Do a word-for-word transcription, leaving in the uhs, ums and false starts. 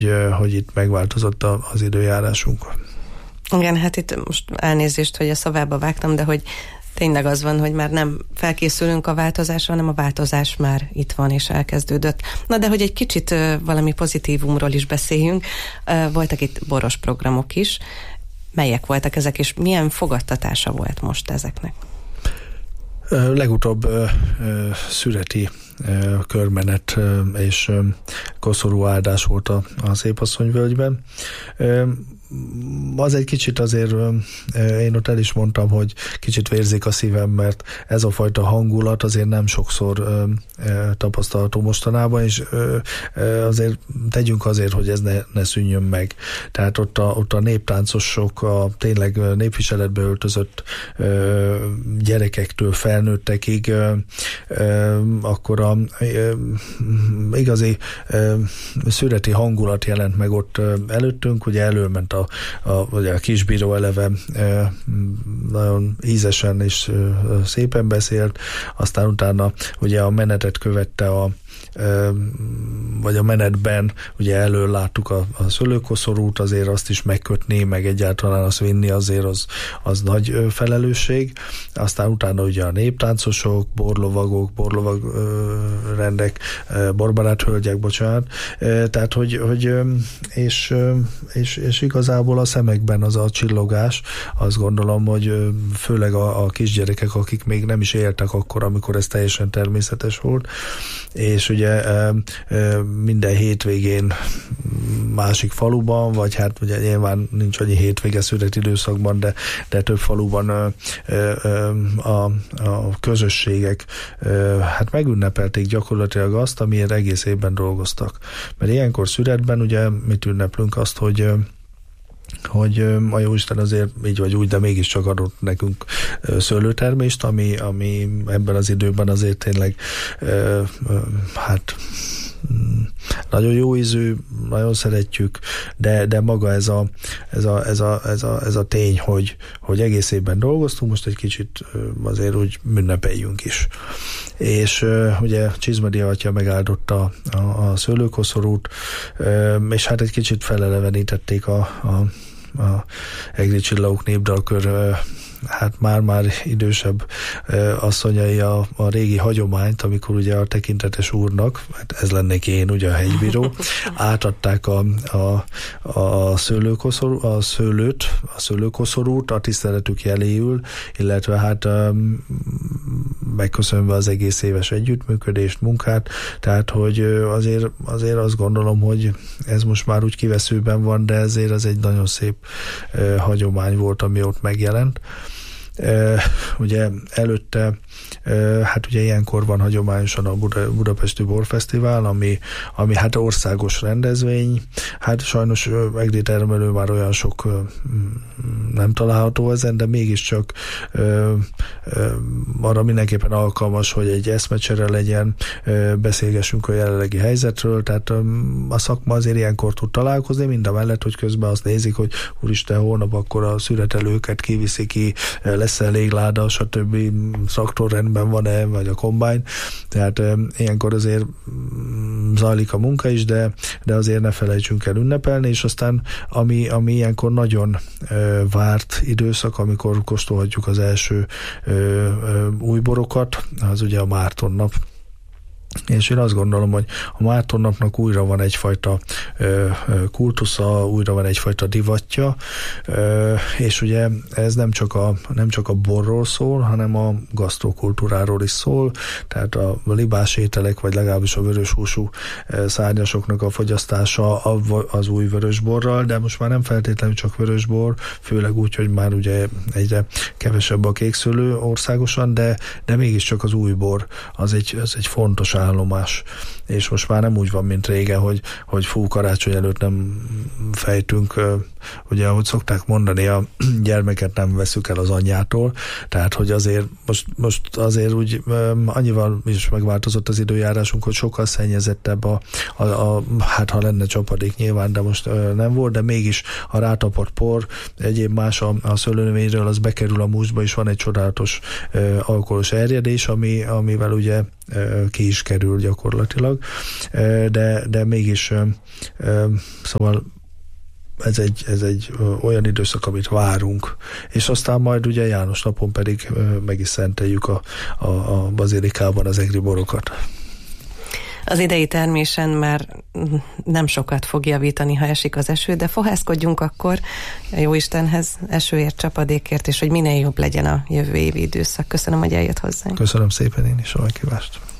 hogy itt megváltozott az időjárásunk. Igen, hát itt most elnézést, hogy a szavába vágtam, de hogy tényleg az van, hogy már nem felkészülünk a változásra, hanem a változás már itt van és elkezdődött. Na de hogy egy kicsit valami pozitívumról is beszéljünk, voltak itt boros programok is. Melyek voltak ezek, és milyen fogadtatása volt most ezeknek? Legutóbb szüreti körmenet és koszorú áldás volt a, a Szépasszonyvölgyben. Az egy kicsit azért, én ott el is mondtam, hogy kicsit vérzik a szívem, mert ez a fajta hangulat azért nem sokszor tapasztalható mostanában, és azért tegyünk azért, hogy ez ne, ne szűnjön meg. Tehát ott a, ott a néptáncosok, a tényleg népviseletbe öltözött gyerekektől felnőttekig, akkor a igazi szüreti hangulat jelent meg ott előttünk, ugye előment a A, a kisbíró eleve e, nagyon ízesen és e, szépen beszélt, aztán utána ugye a menetet követte a e, vagy a menetben ugye elől láttuk a, a szőlőkoszorút, azért azt is megkötni, meg egyáltalán azt vinni azért az, az nagy felelősség. Aztán utána ugye a néptáncosok, borlovagok, borlovag e, rendek, e, barbarát hölgyek, bocsánat. E, tehát, hogy, hogy és, és, és igazából a szemekben az a csillogás, azt gondolom, hogy főleg a, a kisgyerekek, akik még nem is éltek akkor, amikor ez teljesen természetes volt, és ugye minden hétvégén másik faluban, vagy hát ugye nyilván nincs annyi hétvége szület időszakban, de, de több faluban a, a, a közösségek hát megünnepelték gyakorlatilag azt, amiért egész évben dolgoztak. Mert ilyenkor születben ugye mit ünneplünk azt, hogy hogy a Jóisten azért így vagy úgy, de mégiscsak adott nekünk szőlőtermést, ami, ami ebben az időben azért tényleg hát nagyon jó ízű, nagyon szeretjük, de, de maga ez a, ez a, ez a, ez a, ez a tény, hogy, hogy egész évben dolgoztunk, most egy kicsit azért úgy ünnepeljünk is. És ugye Csizmadia atya megáldotta a, a szőlőkoszorút, és hát egy kicsit felelevenítették a, a a Egri Csillagok népdalkör hát már-már idősebb asszonyai a, a régi hagyományt, amikor ugye a tekintetes úrnak, hát ez lennék én, ugye a hegybíró, átadták a, a, a, szőlőkoszorú, a szőlőt, a szőlőkoszorút a tiszteletük jeléül, illetve hát um, megköszönve az egész éves együttműködést, munkát, tehát hogy azért, azért azt gondolom, hogy ez most már úgy kiveszőben van, de ezért ez egy nagyon szép uh, hagyomány volt, ami ott megjelent. Uh, ugye előtte uh, hát ugye ilyenkor van hagyományosan a Buda, Budapesti Borfesztivál, ami, ami hát országos rendezvény, hát sajnos uh, egri termelő már olyan sok uh, nem található ezen, de mégiscsak uh, uh, arra mindenképpen alkalmas, hogy egy eszmecsere legyen, uh, beszélgessünk a jelenlegi helyzetről, tehát um, a szakma azért ilyenkor tud találkozni, mindamellett, hogy közben azt nézik, hogy úristen, holnap akkor a szüretelőket kiviszi ki, lesz elég láda, stb. Traktor rendben van-e, vagy a kombány. Tehát e, ilyenkor azért zajlik a munka is, de, de azért ne felejtsünk el ünnepelni, és aztán ami, ami ilyenkor nagyon e, várt időszak, amikor kóstolhatjuk az első e, e, új borokat, az ugye a Márton nap. És én azt gondolom, hogy a Márton napnak újra van egyfajta ö, kultusza, újra van egyfajta divatja, ö, és ugye ez nem csak, a, nem csak a borról szól, hanem a gasztrokultúráról is szól, tehát a libás ételek, vagy legalábbis a vöröshúsú szárnyasoknak a fogyasztása az új vörösborral, de most már nem feltétlenül csak vörösbor, főleg úgy, hogy már ugye egyre kevesebb a kékszőlő országosan, de, de mégiscsak az új bor az egy, az egy fontos állomás, és most már nem úgy van, mint régen, hogy, hogy fú, karácsony előtt nem fejtünk, ugye, ahogy szokták mondani, a gyermeket nem veszük el az anyjától, tehát, hogy azért most, most azért úgy annyival is megváltozott az időjárásunk, hogy sokkal szennyezettebb a, a, a hát ha lenne csapadék nyilván, de most nem volt, de mégis a rátapott por, egyéb más a, a szőlőnövényről, az bekerül a múzsba, és van egy csodálatos alkoholos erjedés, ami, amivel ugye ki is kerül gyakorlatilag, de, de mégis szóval ez egy, ez egy olyan időszak, amit várunk, és aztán majd ugye János napon pedig meg is szenteljük a, a, a bazilikában az egri borokat. Az idei termésen már nem sokat fog javítani, ha esik az eső, de fohászkodjunk akkor a Jóistenhez esőért, csapadékért, és hogy minél jobb legyen a jövő évi időszak. Köszönöm, hogy eljött hozzánk. Köszönöm szépen én is a meghívást.